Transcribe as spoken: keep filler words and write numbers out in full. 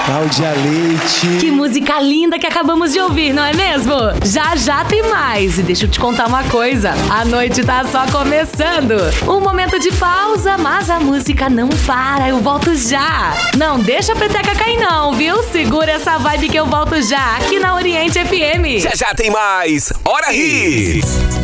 Cláudia Leite. Que música linda que acabamos de ouvir, não é mesmo? Já já tem mais. E deixa eu te contar uma coisa. A noite tá só começando. Um momento de pausa, mas a música não para. Eu volto já. Não deixa a peteca cair não, viu? Segura essa vibe que eu volto já aqui na Oriente F M. Já já tem mais Hora Hits.